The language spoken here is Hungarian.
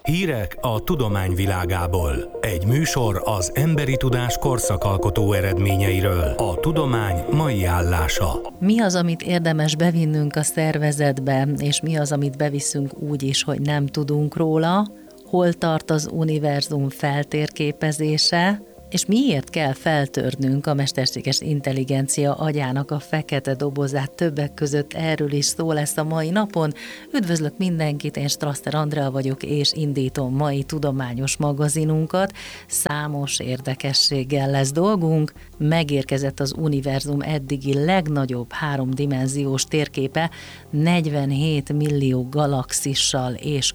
Hírek a tudomány világából. Egy műsor az emberi tudás korszakalkotó eredményeiről. A tudomány mai állása. Mi az, amit érdemes bevinnünk a szervezetbe, és mi az, amit beviszünk úgy is, hogy nem tudunk róla? Hol tart az univerzum feltérképezése? És miért kell feltörnünk a mesterséges intelligencia agyának a fekete dobozát? Többek között erről is szó lesz a mai napon. Üdvözlök mindenkit, én Strasser Andrea vagyok, és indítom mai tudományos magazinunkat. Számos érdekességgel lesz dolgunk. Megérkezett az univerzum eddigi legnagyobb háromdimenziós térképe, 47 millió galaxissal és